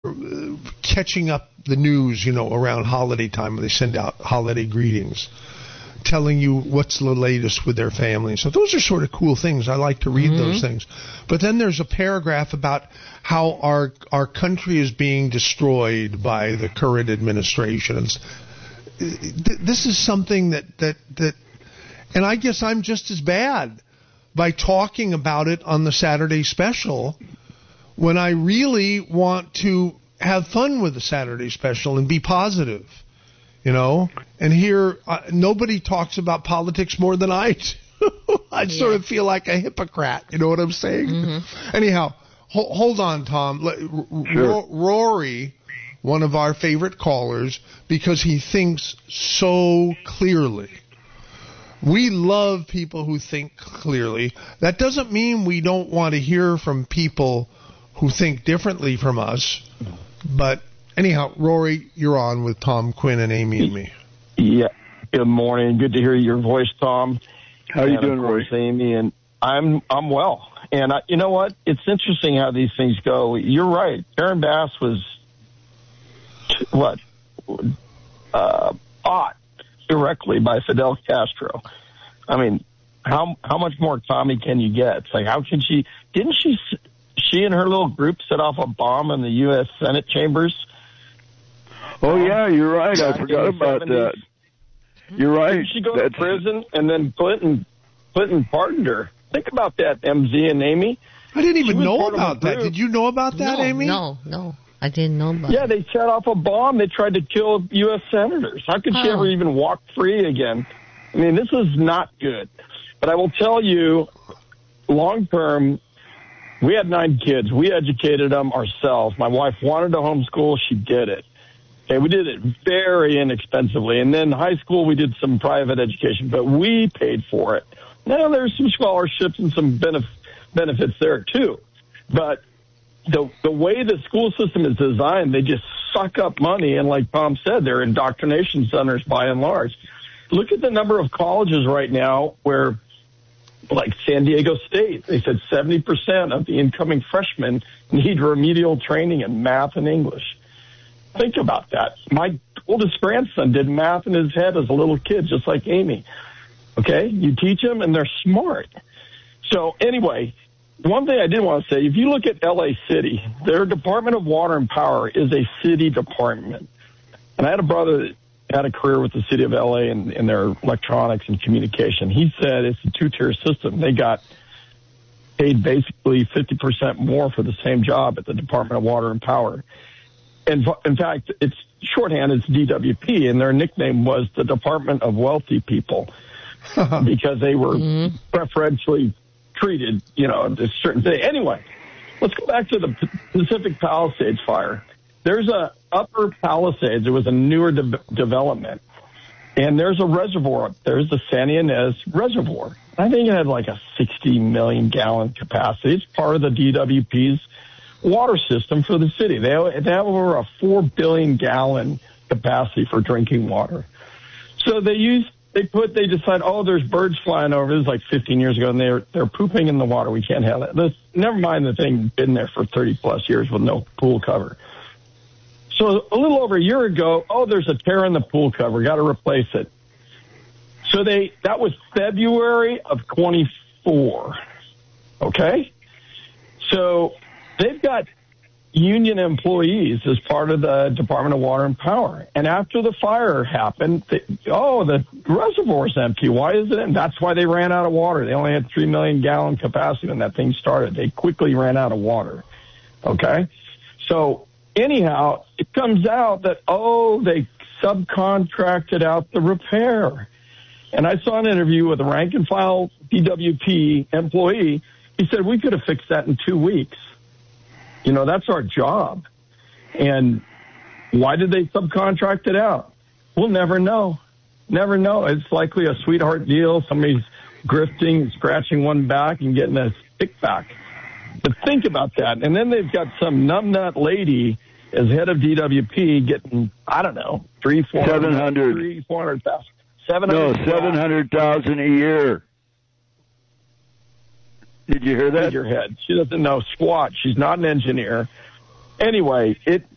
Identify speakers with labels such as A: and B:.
A: catching up the news, around holiday time. They send out holiday greetings, telling you what's the latest with their family. So those are sort of cool things. I like to read those things. But then there's a paragraph about how our country is being destroyed by the current administration. This is something that and I guess I'm just as bad by talking about it on the Saturday special when I really want to have fun with the Saturday special and be positive. And here, nobody talks about politics more than I do. I sort of feel like a hypocrite. You know what I'm saying? Mm-hmm. Anyhow, hold on, Tom.
B: Sure.
A: Rory, one of our favorite callers, because he thinks so clearly. We love people who think clearly. That doesn't mean we don't want to hear from people who think differently from us, but anyhow, Rory, you're on with Tom Quinn and Amy and me.
C: Yeah. Good morning. Good to hear your voice, Tom.
B: How are you doing, Rory?
C: Amy, and I'm well. And you know what? It's interesting how these things go. You're right. Karen Bass was bought directly by Fidel Castro. I mean, how much more Tommy can you get? It's like, how can she? Didn't she and her little group set off a bomb in the U.S. Senate chambers?
B: Oh, yeah, you're right. I forgot about that. You're right.
C: Didn't she go to prison, and then Clinton pardoned her? Think about that, MZ and Amy.
A: I didn't even know about that. Did you know about that, Amy?
D: No. I didn't know about
C: Yeah, they set off a bomb. They tried to kill U.S. senators. How could she ever even walk free again? I mean, this is not good. But I will tell you, long term, we had 9 kids. We educated them ourselves. My wife wanted to homeschool. She did it. Okay, we did it very inexpensively. And then high school, we did some private education, but we paid for it. Now, there's some scholarships and some benefits there, too. But the way the school system is designed, they just suck up money. And like Tom said, they're indoctrination centers by and large. Look at the number of colleges right now where, like San Diego State, they said 70% of the incoming freshmen need remedial training in math and English. Think about that. My oldest grandson did math in his head as a little kid, just like Amy. Okay? You teach them, and they're smart. So anyway, one thing I did want to say, if you look at L.A. City, their Department of Water and Power is a city department. And I had a brother that had a career with the city of L.A. in their electronics and communication. He said it's a 2-tier system. They got paid basically 50% more for the same job at the Department of Water and Power. And in fact, it's shorthand, it's DWP, and their nickname was the Department of Wealthy People because they were preferentially treated, a certain thing. Anyway, let's go back to the Pacific Palisades fire. There's a Upper Palisades. There was a newer development, and there's a reservoir up there. There's the Santa Ynez Reservoir. I think it had like a 60 million gallon capacity. It's part of the DWP's water system for the city. They have over a 4 billion gallon capacity for drinking water. So they decide, there's birds flying over. This is like 15 years ago, and they're pooping in the water. We can't have that. Never mind the thing been there for 30 plus years with no pool cover. So a little over a year ago, there's a tear in the pool cover. Got to replace it. So that was February of 24. Okay? So they've got union employees as part of the Department of Water and Power. And after the fire happened, the reservoir's empty. Why is it? And that's why they ran out of water. They only had 3 million gallon capacity when that thing started. They quickly ran out of water. Okay? So anyhow, it comes out that, they subcontracted out the repair. And I saw an interview with a rank and file DWP employee. He said, we could have fixed that in 2 weeks. That's our job. And why did they subcontract it out? We'll never know. Never know. It's likely a sweetheart deal. Somebody's grifting, scratching one back and getting a kickback. But think about that. And then they've got some numbnut lady as head of DWP getting, I don't know, 400,000.
B: 700,000 a year. Did you hear that?
C: Your head. She doesn't know squat. She's not an engineer. Anyway,